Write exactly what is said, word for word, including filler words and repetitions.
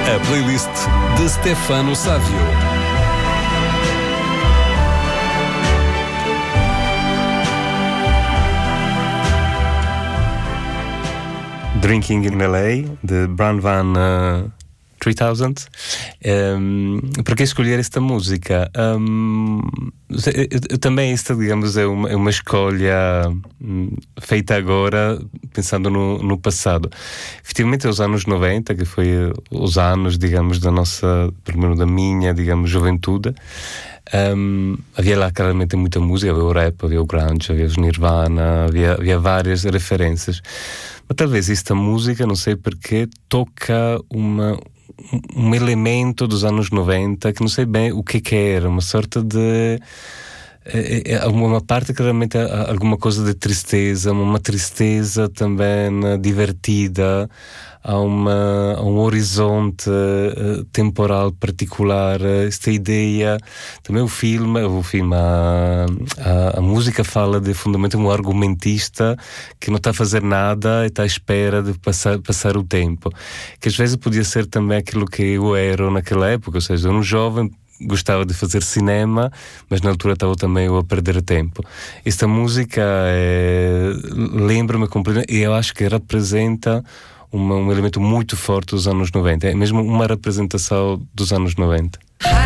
A playlist de Stefano Sávio. Drinking in L A, de Brown Van uh, três mil. Um, por que escolher esta música? Um, eu, eu, também esta, digamos, é uma, é uma escolha um, feita agora, pensando no, no passado. Efetivamente, é os anos noventa, que foi os anos, digamos, da nossa, primeiro da minha, digamos, juventude. Um, havia lá claramente muita música, havia o rap, havia o grunge, havia os Nirvana, havia, havia várias referências. Mas talvez esta música, não sei porquê, toca uma, um elemento dos anos noventa que não sei bem o que que era, uma sorte de... É, é, uma parte claramente alguma coisa de tristeza, uma tristeza também divertida, há, uma, há um horizonte uh, temporal particular, uh, esta ideia, também o filme, o filme a, a, a música fala de fundamentalmente um argumentista que não está a fazer nada e está à espera de passar, passar o tempo, que às vezes podia ser também aquilo que eu era naquela época, ou seja, um jovem gostava de fazer cinema, mas na altura estava também eu a perder tempo. Esta música é, lembra-me completamente, e eu acho que representa uma, um elemento muito forte dos anos noventa, é mesmo uma representação dos anos noventa.